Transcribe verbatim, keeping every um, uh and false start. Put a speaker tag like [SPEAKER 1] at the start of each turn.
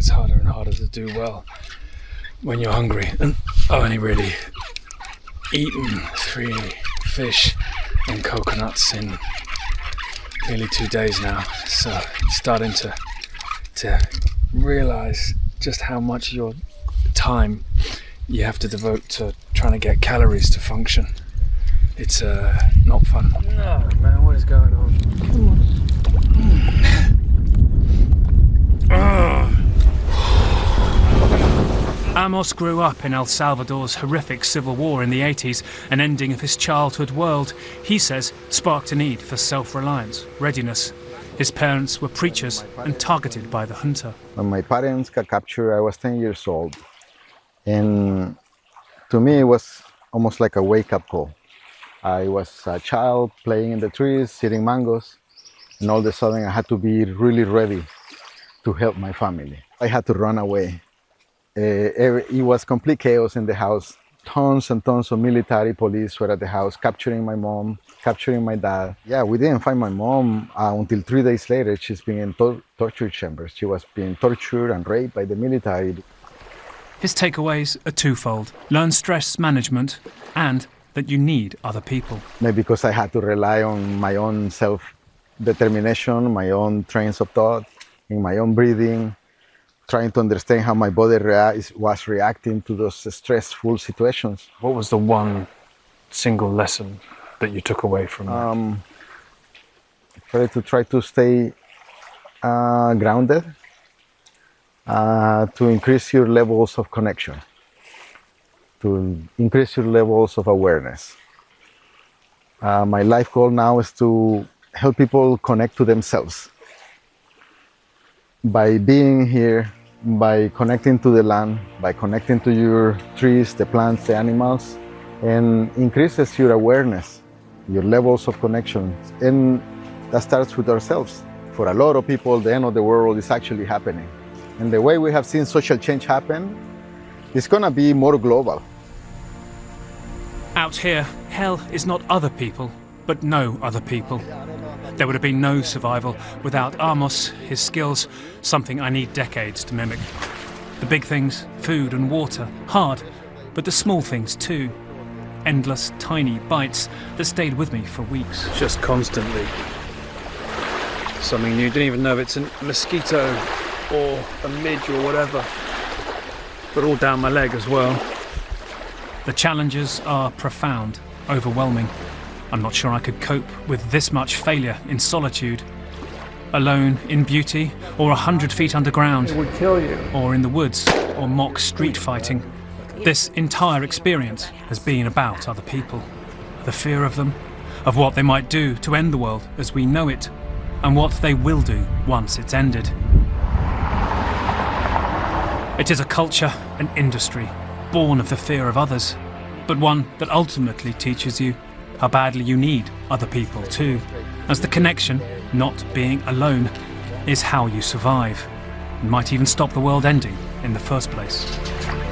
[SPEAKER 1] gets harder and harder to do well when you're hungry. And I've only really eaten three fish and coconuts in nearly two days now. So it's starting to, to realise just how much of your time you have to devote to trying to get calories to function. It's uh, not fun. No, man, what is going on? Come on.
[SPEAKER 2] Amos grew up in El Salvador's horrific civil war in the eighties, an ending of his childhood world, he says, sparked a need for self-reliance, readiness. His parents were preachers and targeted by the junta.
[SPEAKER 3] When my parents got captured, I was ten years old. And to me, it was almost like a wake-up call. I was a child playing in the trees, eating mangoes, and all of a sudden I had to be really ready to help my family. I had to run away. Uh, it was complete chaos in the house. Tons and tons of military police were at the house, capturing my mom, capturing my dad. Yeah, we didn't find my mom uh, until three days later. She's been in tor torture chambers. She was being tortured and raped by the military.
[SPEAKER 2] His takeaways are twofold: learn stress management and that you need other people.
[SPEAKER 3] Maybe because I had to rely on my own self-determination, my own trains of thought, in my own breathing, trying to understand how my body rea was reacting to those stressful situations.
[SPEAKER 1] What was the one single lesson that you took away from that?
[SPEAKER 3] Um, try to try to stay uh, grounded, uh, to increase your levels of connection, to increase your levels of awareness. Uh, my life goal now is to help people connect to themselves. By being here, by connecting to the land, by connecting to your trees, the plants, the animals, and increases your awareness, your levels of connection. And that starts with ourselves. For a lot of people, the end of the world is actually happening. And the way we have seen social change happen, it's gonna be more global.
[SPEAKER 2] Out here, hell is not other people, but no other people. There would have been no survival without Amos, his skills, something I need decades to mimic. The big things, food and water, hard, but the small things too. Endless, tiny bites that stayed with me for weeks.
[SPEAKER 1] Just constantly something new. Didn't even know if it's a mosquito or a midge or whatever. But all down my leg as well.
[SPEAKER 2] The challenges are profound, overwhelming. I'm not sure I could cope with this much failure in solitude. Alone in beauty, or a hundred feet underground.
[SPEAKER 1] It would kill you.
[SPEAKER 2] Or in the woods, or mock street fighting. This entire experience has been about other people. The fear of them, of what they might do to end the world as we know it, and what they will do once it's ended. It is a culture, an industry, born of the fear of others, but one that ultimately teaches you how badly you need other people too, as the connection, not being alone, is how you survive, and might even stop the world ending in the first place.